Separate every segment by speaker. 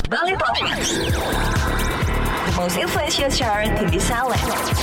Speaker 1: Bali Topics, the most influential chart in the Salem.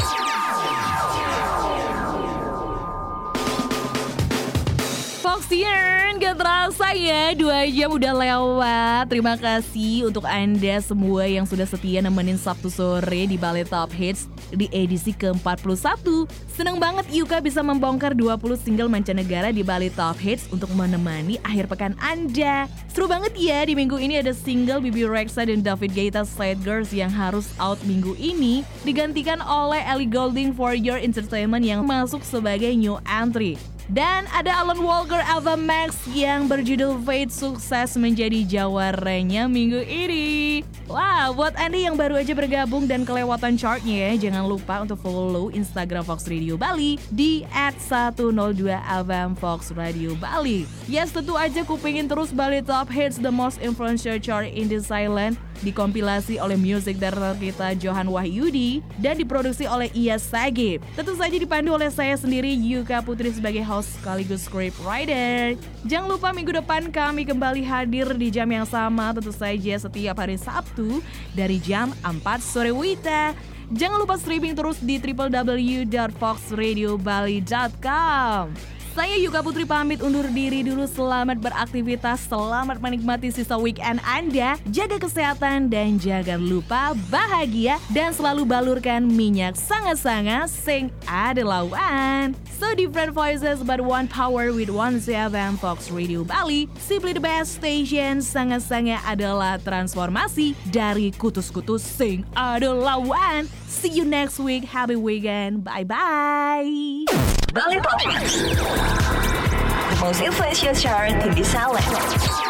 Speaker 2: Foxian, gak terasa ya 2 jam udah lewat. Terima kasih untuk Anda semua yang sudah setia nemenin Sabtu sore di Bali Top Hits di edisi ke-41. Seneng banget Yuka bisa membongkar 20 single mancanegara di Bali Top Hits untuk menemani akhir pekan Anda. Seru banget ya, di minggu ini ada single Bibi Rexha dan David Guetta Sad Girls yang harus out minggu ini, digantikan oleh Ellie Goulding For Your Entertainment yang masuk sebagai new entry. Dan ada Alan Walker Ava Max yang berjudul Fate sukses menjadi jawarannya minggu ini. Wah, buat Anda yang baru aja bergabung dan kelewatan chartnya ya, jangan lupa untuk follow Instagram Fox Radio Bali di @102FM Fox Radio Bali. Yes, tentu aja kupingin terus Bali Top Hits, the most influential chart in the silent, dikompilasi oleh music director kita Johan Wahyudi dan diproduksi oleh Iya Sagib. Tentu saja dipandu oleh saya sendiri Yuka Putri sebagai host sekaligus script writer. Jangan lupa minggu depan kami kembali hadir di jam yang sama, tentu saja setiap hari Sabtu dari jam 4 sore WITA. Jangan lupa streaming terus di www.foxradiobali.com. Saya Yuka Putri pamit undur diri dulu. Selamat beraktivitas, selamat menikmati sisa weekend Anda. Jaga kesehatan dan jangan lupa bahagia. Dan selalu balurkan minyak sangat-sangat sing adalah one. So different voices but one power with one CFM Fox Radio Bali. Simply the best station, sangat-sangat adalah transformasi dari kutus-kutus sing adalah one. See you next week, happy weekend, bye-bye.
Speaker 1: Bali Topics, the most influential chart in the Salem.